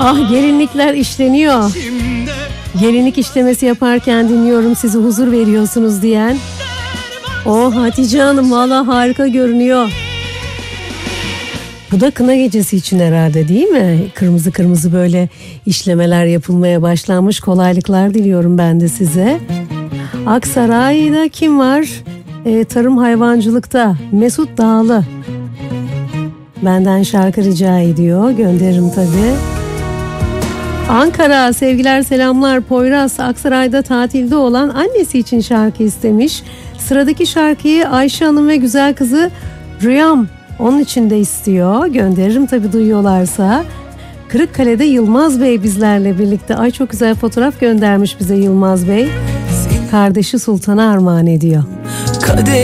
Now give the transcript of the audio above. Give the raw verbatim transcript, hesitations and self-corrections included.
Ah, gelinlikler işleniyor. Gelinlik işlemesi yaparken dinliyorum sizi, huzur veriyorsunuz diyen. Oh Hatice Hanım, valla harika görünüyor. Bu da kına gecesi için herhalde, değil mi? Kırmızı kırmızı böyle işlemeler yapılmaya başlanmış. Kolaylıklar diliyorum ben de size. Aksaray'da kim var? Ee, tarım hayvancılıkta Mesut Dağlı benden şarkı rica ediyor. Gönderirim tabii. Ankara, sevgiler selamlar. Poyraz Aksaray'da tatilde olan annesi için şarkı istemiş. Sıradaki şarkıyı Ayşe Hanım ve güzel kızı Rüyam onun için de istiyor. Gönderirim tabii duyuyorlarsa. Kırıkkale'de Yılmaz Bey bizlerle birlikte. Ay, çok güzel fotoğraf göndermiş bize Yılmaz Bey. Kardeşi Sultan'a armağan ediyor.